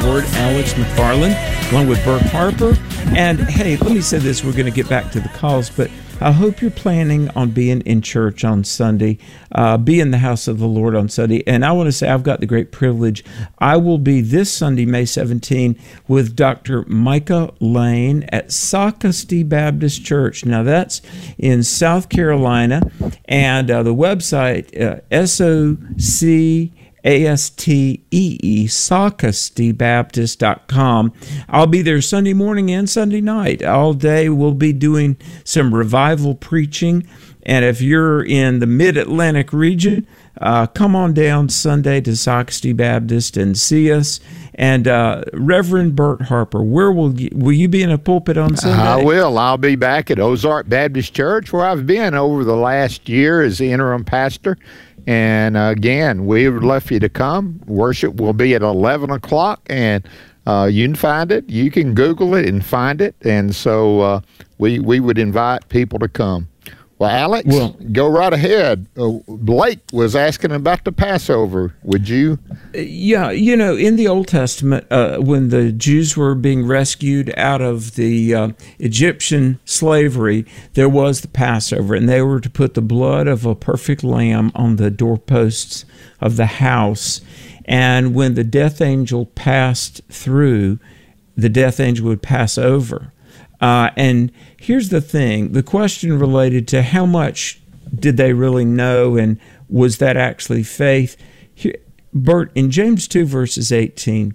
Lord, Alex McFarland, along with Bert Harper. And hey, let me say this, we're going to get back to the calls, but I hope you're planning on being in church on Sunday, be in the house of the Lord on Sunday. And I want to say I've got the great privilege. I will be this Sunday, May 17, with Dr. Micah Lane at Socastee Baptist Church. Now, that's in South Carolina, and the website, SOCASTEE, I'll be there Sunday morning and Sunday night. All day we'll be doing some revival preaching. And if you're in the Mid-Atlantic region, come on down Sunday to Socastee Baptist and see us. And Reverend Bert Harper, where will you be in a pulpit on Sunday? I will. I'll be back at Ozark Baptist Church, where I've been over the last year as the interim pastor. And again, we would love for you to come. Worship will be at 11 o'clock, and you can find it. You can Google it and find it. And so we would invite people to come. Well, Alex, go right ahead. Blake was asking about the Passover. Would you? Yeah, in the Old Testament, when the Jews were being rescued out of the Egyptian slavery, there was the Passover, and they were to put the blood of a perfect lamb on the doorposts of the house. And when the death angel passed through, the death angel would pass over. And here's the thing, the question related to how much did they really know, and was that actually faith? Here, Bert, in James 2, verses 18,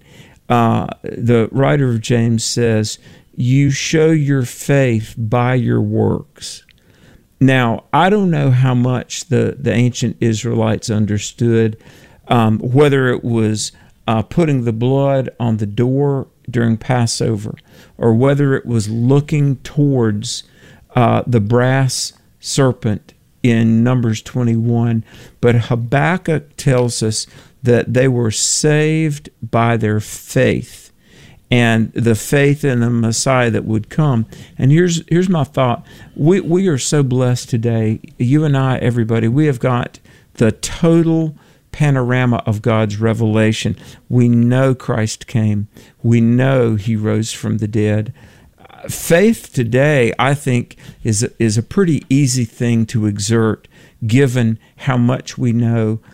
the writer of James says, you show your faith by your works. Now, I don't know how much the ancient Israelites understood, whether it was putting the blood on the door during Passover, or whether it was looking towards the brass serpent in Numbers 21. But Habakkuk tells us that they were saved by their faith, and the faith in the Messiah that would come. And here's my thought. We are so blessed today, you and I, everybody. We have got the total panorama of God's revelation. We know Christ came. We know he rose from the dead. Faith today, I think, is a pretty easy thing to exert, given how much we know